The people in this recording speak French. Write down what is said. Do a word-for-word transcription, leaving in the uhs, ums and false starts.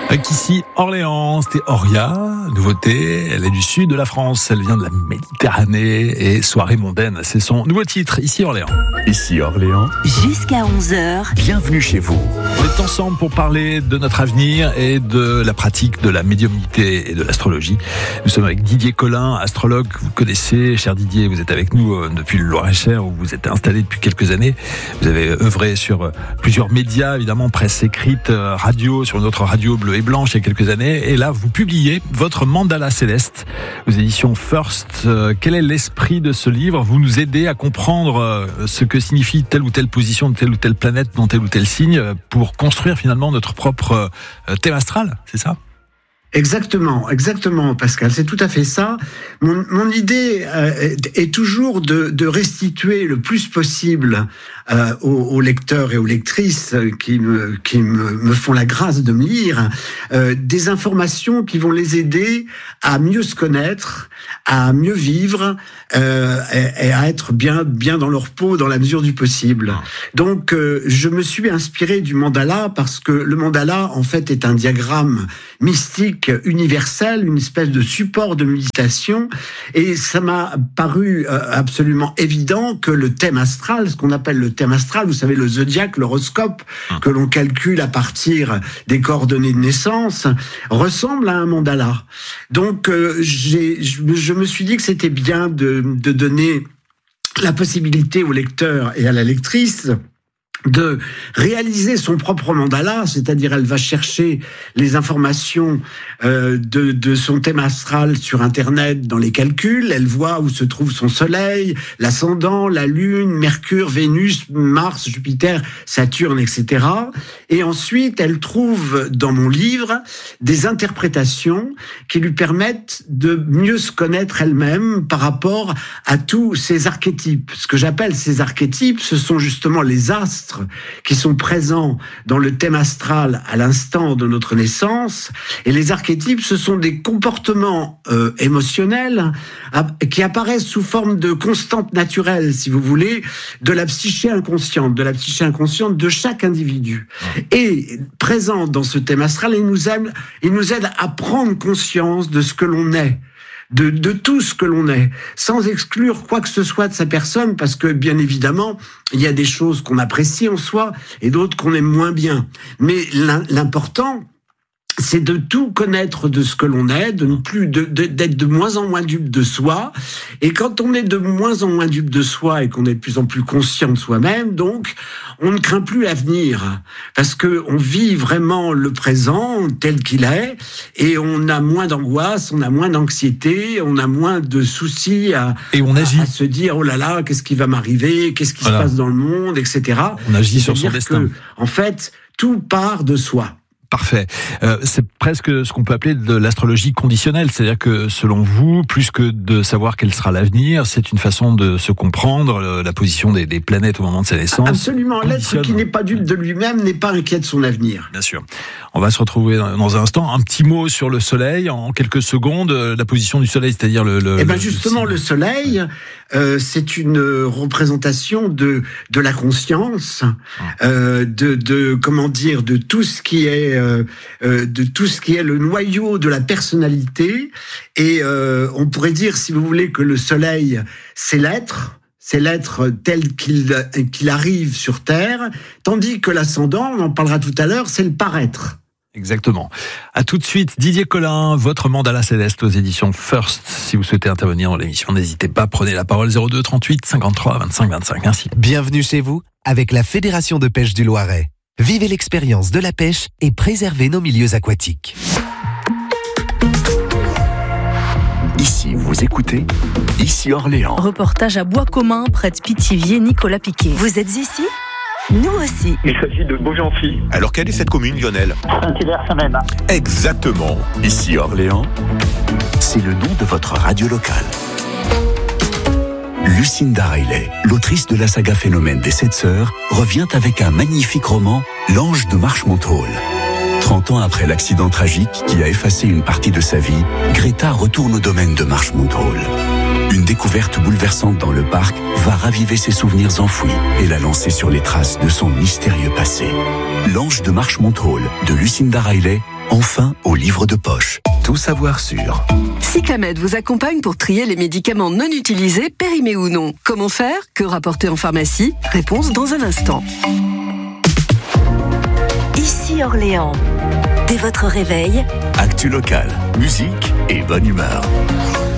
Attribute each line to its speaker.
Speaker 1: Avec ici Orléans, c'était Oria, nouveauté, elle est du sud de la France, elle vient de la Méditerranée et Soirée mondaine, c'est son nouveau titre, ici Orléans.
Speaker 2: Ici Orléans,
Speaker 3: jusqu'à onze heures,
Speaker 2: bienvenue chez vous.
Speaker 1: On est ensemble pour parler de notre avenir et de la pratique de la médiumnité et de l'astrologie. Nous sommes avec Didier Collin, astrologue, vous connaissez, cher Didier, vous êtes avec nous depuis le Loir-et-Cher où vous êtes installé depuis quelques années. Vous avez œuvré sur plusieurs médias, évidemment, presse écrite, radio, sur une autre radio bleue et blanche il y a quelques années, et là vous publiez votre mandala céleste aux éditions First. Quel est l'esprit de ce livre? Vous nous aidez à comprendre ce que signifie telle ou telle position de telle ou telle planète dans tel ou tel signe pour construire finalement notre propre thème astral, c'est ça?
Speaker 4: Exactement, exactement, Pascal, c'est tout à fait ça. Mon, mon idée euh, est toujours de, de restituer le plus possible euh, aux, aux lecteurs et aux lectrices qui me, qui me, me font la grâce de me lire euh, des informations qui vont les aider à mieux se connaître, à mieux vivre euh, et, et à être bien, bien dans leur peau dans la mesure du possible. Donc, euh, je me suis inspiré du mandala parce que le mandala, en fait, est un diagramme mystique universel, une espèce de support de méditation, et ça m'a paru euh, absolument évident que le thème astral, ce qu'on appelle le thème astral, vous savez, le zodiaque, l'horoscope, mmh. que l'on calcule à partir des coordonnées de naissance, ressemble à un mandala. Donc, euh, j'ai, je, je me suis dit que c'était bien de, de donner la possibilité au lecteur et à la lectrice de réaliser son propre mandala, c'est-à-dire elle va chercher les informations euh, de, de son thème astral sur Internet dans les calculs, elle voit où se trouve son soleil, l'ascendant, la lune, Mercure, Vénus, Mars, Jupiter, Saturne, et cetera. Et ensuite, elle trouve dans mon livre des interprétations qui lui permettent de mieux se connaître elle-même par rapport à tous ces archétypes. Ce que j'appelle ces archétypes, ce sont justement les astres qui sont présents dans le thème astral à l'instant de notre naissance. Et les archétypes, ce sont des comportements euh, émotionnels qui apparaissent sous forme de constantes naturelles, si vous voulez, de la psyché inconsciente, de la psyché inconsciente de chaque individu. Et présent dans ce thème astral, il nous aide, il nous aide à prendre conscience de ce que l'on est. De, de tout ce que l'on est, sans exclure quoi que ce soit de sa personne, parce que, bien évidemment, il y a des choses qu'on apprécie en soi et d'autres qu'on aime moins bien. Mais l'important, c'est de tout connaître de ce que l'on est, de ne plus de, de, d'être de moins en moins dupe de soi. Et quand on est de moins en moins dupe de soi et qu'on est de plus en plus conscient de soi-même, donc on ne craint plus l'avenir, parce que on vit vraiment le présent tel qu'il est, et on a moins d'angoisse, on a moins d'anxiété, on a moins de soucis à,
Speaker 1: et on agit.
Speaker 4: à, à se dire oh là là, qu'est-ce qui va m'arriver, qu'est-ce qui voilà. se passe dans le monde, et cetera.
Speaker 1: On agit sur son destin.
Speaker 4: Que, en fait, tout part de soi.
Speaker 1: Parfait. Euh, c'est presque ce qu'on peut appeler de l'astrologie conditionnelle, c'est-à-dire que selon vous, plus que de savoir quel sera l'avenir, c'est une façon de se comprendre la position des, des planètes au moment de sa naissance.
Speaker 4: Absolument. L'être qui n'est pas dupe de lui-même n'est pas inquiet de son avenir.
Speaker 1: Bien sûr. On va se retrouver dans un instant. Un petit mot sur le Soleil, en quelques secondes. La position du Soleil, c'est-à-dire le... le
Speaker 4: eh bien justement, le, le Soleil, euh, c'est une représentation de, de la conscience, euh, de, de, comment dire, de tout ce qui est... Euh, euh, de tout ce qui est le noyau de la personnalité, et euh, on pourrait dire, si vous voulez, que le soleil, c'est l'être, c'est l'être tel qu'il, qu'il arrive sur Terre, tandis que l'ascendant, on en parlera tout à l'heure, c'est le paraître.
Speaker 1: Exactement. À tout de suite, Didier Collin, votre mandala céleste aux éditions First. Si vous souhaitez intervenir dans l'émission, n'hésitez pas, prenez la parole zéro deux trente-huit cinquante-trois vingt-cinq vingt-cinq. Merci.
Speaker 5: Bienvenue chez vous avec la Fédération de pêche du Loiret. Vivez l'expérience de la pêche et préservez nos milieux aquatiques.
Speaker 2: Ici, vous écoutez Ici Orléans.
Speaker 3: Reportage à Bois-Commun, près de Pithiviers, Nicolas Piquet. Vous êtes ici ? Nous aussi.
Speaker 6: Il s'agit de Beaugency.
Speaker 7: Alors quelle est cette commune, Lionel ?
Speaker 6: Saint-Hilaire-Saint-Même.
Speaker 7: Exactement.
Speaker 2: Ici Orléans, c'est le nom de votre radio locale. Lucinda Riley, l'autrice de la saga Phénomène des Sept Sœurs, revient avec un magnifique roman, L'Ange de Marshmont-Hall. trente ans après l'accident tragique qui a effacé une partie de sa vie, Greta retourne au domaine de Marshmont-Hall. Une découverte bouleversante dans le parc va raviver ses souvenirs enfouis et la lancer sur les traces de son mystérieux passé. L'Ange de Marshmont-Hall de Lucinda Riley, Enfin, au livre de poche. Tout savoir sur.
Speaker 8: Cyclamed vous accompagne pour trier les médicaments non utilisés, périmés ou non. Comment faire? Que rapporter en pharmacie? Réponse dans un instant.
Speaker 3: Ici Orléans. Dès votre réveil,
Speaker 2: Actu locale, musique et bonne humeur.